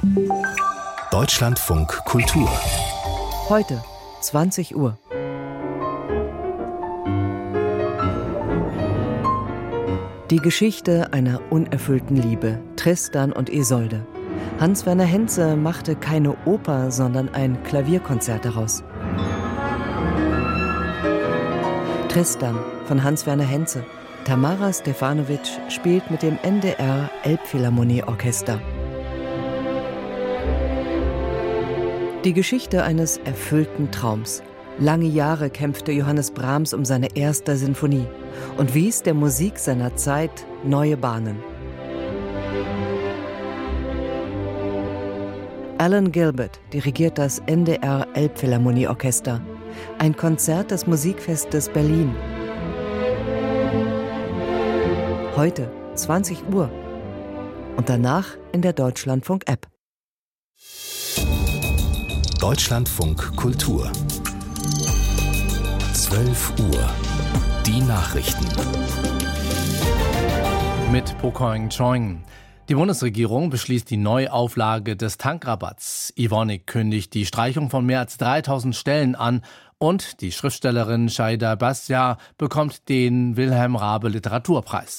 Deutschlandfunk Kultur. Heute, 20 Uhr. Die Geschichte einer unerfüllten Liebe, Tristan und Isolde. Hans-Werner Henze machte keine Oper, sondern ein Klavierkonzert daraus. Tristan von Hans-Werner Henze. Tamara Stefanovic spielt mit dem NDR Elbphilharmonieorchester. Die Geschichte eines erfüllten Traums. Lange Jahre kämpfte Johannes Brahms um seine erste Sinfonie und wies der Musik seiner Zeit neue Bahnen. Alan Gilbert dirigiert das NDR Elbphilharmonieorchester. Ein Konzert des Musikfestes Berlin. Heute, 20 Uhr. Und danach in der Deutschlandfunk-App. Deutschlandfunk Kultur. 12 Uhr. Die Nachrichten. Mit Pokoing Choing. Die Bundesregierung beschließt die Neuauflage des Tankrabatts. Evonik kündigt die Streichung von mehr als 3000 Stellen an und die Schriftstellerin Shaida Bastia bekommt den Wilhelm Raabe Literaturpreis.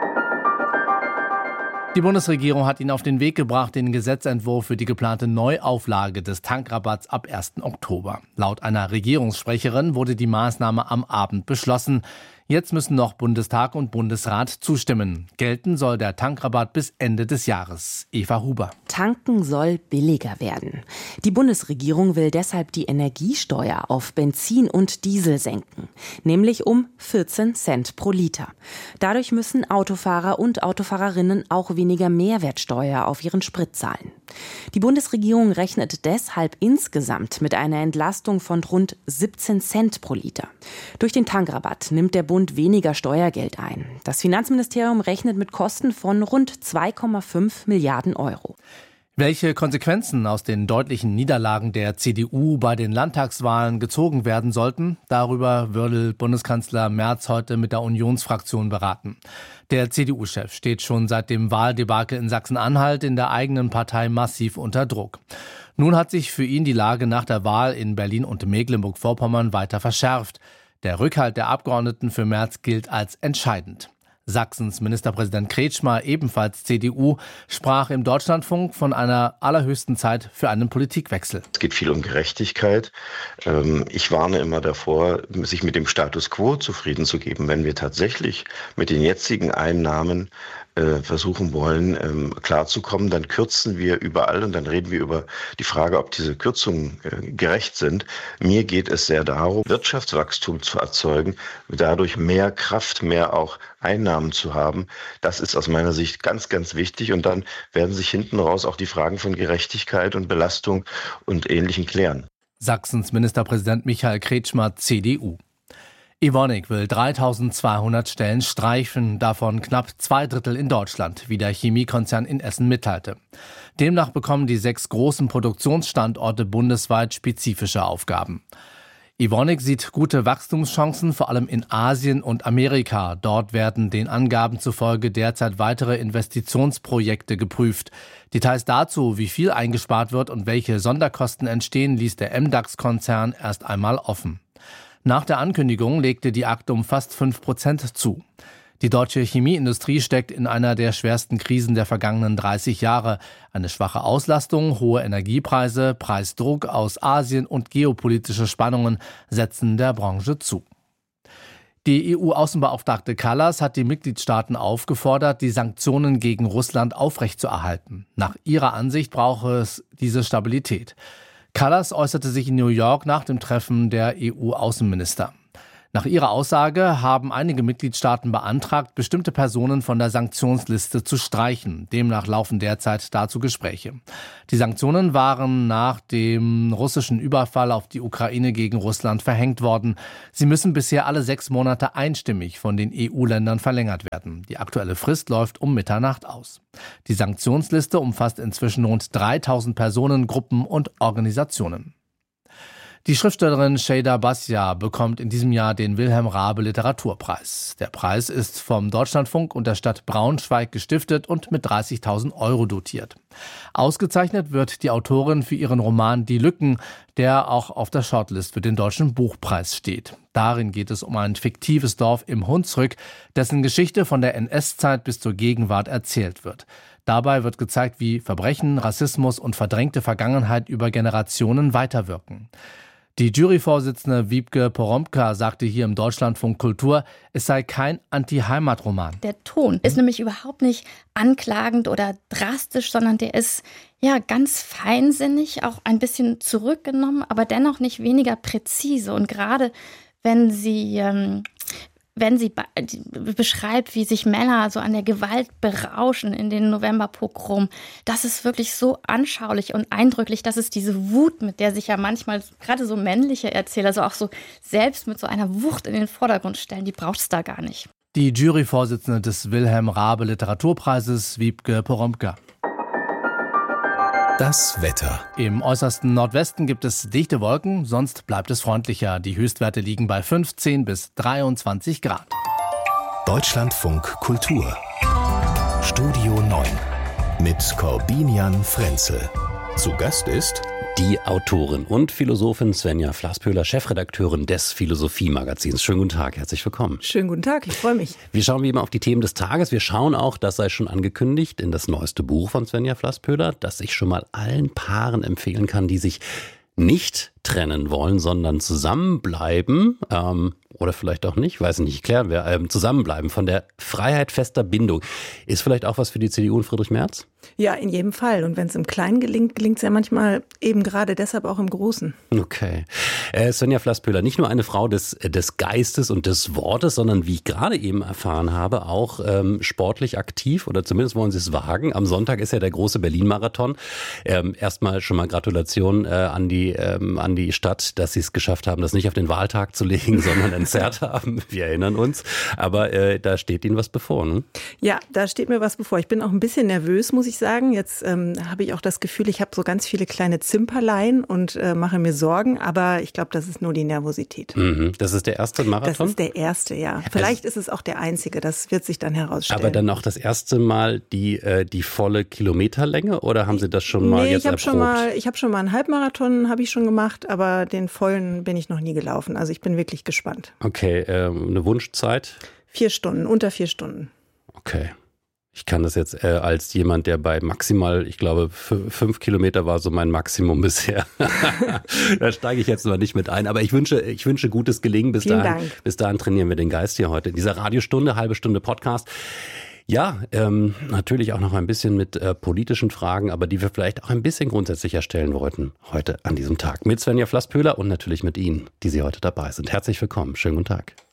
Die Bundesregierung hat ihn auf den Weg gebracht, den Gesetzentwurf für die geplante Neuauflage des Tankrabatts ab 1. Oktober. Laut einer Regierungssprecherin wurde die Maßnahme am Abend beschlossen. Jetzt müssen noch Bundestag und Bundesrat zustimmen. Gelten soll der Tankrabatt bis Ende des Jahres. Eva Huber. Tanken soll billiger werden. Die Bundesregierung will deshalb die Energiesteuer auf Benzin und Diesel senken, nämlich um 14 Cent pro Liter. Dadurch müssen Autofahrer und Autofahrerinnen auch weniger Mehrwertsteuer auf ihren Sprit zahlen. Die Bundesregierung rechnet deshalb insgesamt mit einer Entlastung von rund 17 Cent pro Liter. Durch den Tankrabatt nimmt der Bund weniger Steuergeld ein. Das Finanzministerium rechnet mit Kosten von rund 2,5 Milliarden Euro. Welche Konsequenzen aus den deutlichen Niederlagen der CDU bei den Landtagswahlen gezogen werden sollten, darüber will Bundeskanzler Merz heute mit der Unionsfraktion beraten. Der CDU-Chef steht schon seit dem Wahldebakel in Sachsen-Anhalt in der eigenen Partei massiv unter Druck. Nun hat sich für ihn die Lage nach der Wahl in Berlin und Mecklenburg-Vorpommern weiter verschärft. Der Rückhalt der Abgeordneten für Merz gilt als entscheidend. Sachsens Ministerpräsident Kretschmer, ebenfalls CDU, sprach im Deutschlandfunk von einer allerhöchsten Zeit für einen Politikwechsel. Es geht viel um Gerechtigkeit. Ich warne immer davor, sich mit dem Status quo zufrieden zu geben. Wenn wir tatsächlich mit den jetzigen Einnahmen versuchen wollen, klarzukommen, dann kürzen wir überall und dann reden wir über die Frage, ob diese Kürzungen gerecht sind. Mir geht es sehr darum, Wirtschaftswachstum zu erzeugen, dadurch mehr Kraft, mehr auch Einnahmen zu haben. Das ist aus meiner Sicht ganz, ganz wichtig und dann werden sich hinten raus auch die Fragen von Gerechtigkeit und Belastung und Ähnlichem klären. Sachsens Ministerpräsident Michael Kretschmer, CDU. Evonik will 3200 Stellen streichen, davon knapp 2/3 in Deutschland, wie der Chemiekonzern in Essen mitteilte. Demnach bekommen die 6 großen Produktionsstandorte bundesweit spezifische Aufgaben. Evonik sieht gute Wachstumschancen, vor allem in Asien und Amerika. Dort werden den Angaben zufolge derzeit weitere Investitionsprojekte geprüft. Details dazu, wie viel eingespart wird und welche Sonderkosten entstehen, ließ der MDAX-Konzern erst einmal offen. Nach der Ankündigung legte die Aktie um fast 5% zu. Die deutsche Chemieindustrie steckt in einer der schwersten Krisen der vergangenen 30 Jahre. Eine schwache Auslastung, hohe Energiepreise, Preisdruck aus Asien und geopolitische Spannungen setzen der Branche zu. Die EU-Außenbeauftragte Kallas hat die Mitgliedstaaten aufgefordert, die Sanktionen gegen Russland aufrechtzuerhalten. Nach ihrer Ansicht brauche es diese Stabilität. Kallas äußerte sich in New York nach dem Treffen der EU-Außenminister. Nach ihrer Aussage haben einige Mitgliedstaaten beantragt, bestimmte Personen von der Sanktionsliste zu streichen. Demnach laufen derzeit dazu Gespräche. Die Sanktionen waren nach dem russischen Überfall auf die Ukraine gegen Russland verhängt worden. Sie müssen bisher alle 6 Monate einstimmig von den EU-Ländern verlängert werden. Die aktuelle Frist läuft um Mitternacht aus. Die Sanktionsliste umfasst inzwischen rund 3000 Personen, Gruppen und Organisationen. Die Schriftstellerin Şeyda Basya bekommt in diesem Jahr den Wilhelm Raabe Literaturpreis. Der Preis ist vom Deutschlandfunk und der Stadt Braunschweig gestiftet und mit 30.000 € dotiert. Ausgezeichnet wird die Autorin für ihren Roman Die Lücken, der auch auf der Shortlist für den Deutschen Buchpreis steht. Darin geht es um ein fiktives Dorf im Hunsrück, dessen Geschichte von der NS-Zeit bis zur Gegenwart erzählt wird. Dabei wird gezeigt, wie Verbrechen, Rassismus und verdrängte Vergangenheit über Generationen weiterwirken. Die Juryvorsitzende Wiebke Poromka sagte hier im Deutschlandfunk Kultur, es sei kein Anti-Heimat-Roman. Der Ton ist nämlich überhaupt nicht anklagend oder drastisch, sondern der ist ganz feinsinnig, auch ein bisschen zurückgenommen, aber dennoch nicht weniger präzise. Und gerade wenn sie beschreibt, wie sich Männer so an der Gewalt berauschen in den Novemberpogrom, das ist wirklich so anschaulich und eindrücklich, dass es diese Wut, mit der sich ja manchmal gerade so männliche Erzähler so auch so selbst mit so einer Wucht in den Vordergrund stellen, die braucht es da gar nicht. Die Juryvorsitzende des Wilhelm Raabe Literaturpreises, Wiebke Poromka. Das Wetter. Im äußersten Nordwesten gibt es dichte Wolken, sonst bleibt es freundlicher. Die Höchstwerte liegen bei 15 bis 23 Grad. Deutschlandfunk Kultur. Studio 9 mit Corbinian Frenzel. Zu Gast ist die Autorin und Philosophin Svenja Flasspöhler, Chefredakteurin des Philosophie-Magazins. Schönen guten Tag, herzlich willkommen. Schönen guten Tag, ich freue mich. Wir schauen wie immer auf die Themen des Tages. Wir schauen auch, das sei schon angekündigt, in das neueste Buch von Svenja Flasspöhler, das ich schon mal allen Paaren empfehlen kann, die sich nicht trennen wollen, sondern zusammenbleiben, oder vielleicht auch nicht, weiß nicht, klären wir, zusammenbleiben von der Freiheit fester Bindung. Ist vielleicht auch was für die CDU und Friedrich Merz? Ja, in jedem Fall. Und wenn es im Kleinen gelingt, gelingt es ja manchmal eben gerade deshalb auch im Großen. Okay. Svenja Flasspöhler, nicht nur eine Frau des Geistes und des Wortes, sondern wie ich gerade eben erfahren habe, auch sportlich aktiv, oder zumindest wollen Sie es wagen. Am Sonntag ist ja der große Berlin-Marathon. Erstmal schon mal Gratulation an die Stadt, dass sie es geschafft haben, das nicht auf den Wahltag zu legen, sondern entzerrt haben. Wir erinnern uns. Aber da steht Ihnen was bevor, ne? Ja, da steht mir was bevor. Ich bin auch ein bisschen nervös, muss ich sagen. Jetzt habe ich auch das Gefühl, ich habe so ganz viele kleine Zimperlein und mache mir Sorgen. Aber ich glaube, das ist nur die Nervosität. Mhm. Das ist der erste Marathon? Das ist der erste, ja. Vielleicht ist es auch der einzige. Das wird sich dann herausstellen. Aber dann auch das erste Mal die volle Kilometerlänge? Oder haben Sie das schon mal jetzt erprobt? Ich habe schon mal einen Halbmarathon, habe ich schon gemacht. Aber den vollen bin ich noch nie gelaufen. Also ich bin wirklich gespannt. Okay, eine Wunschzeit? 4 Stunden, unter 4 Stunden. Okay. Ich kann das jetzt als jemand, der bei maximal, ich glaube, 5 Kilometer war so mein Maximum bisher. Da steige ich jetzt noch nicht mit ein. Aber ich wünsche gutes Gelingen. Bis dahin trainieren wir den Geist hier heute. In dieser Radiostunde, halbe Stunde Podcast. Ja, natürlich auch noch ein bisschen mit politischen Fragen, aber die wir vielleicht auch ein bisschen grundsätzlicher stellen wollten heute an diesem Tag. Mit Svenja Flasspöhler und natürlich mit Ihnen, die Sie heute dabei sind. Herzlich willkommen. Schönen guten Tag.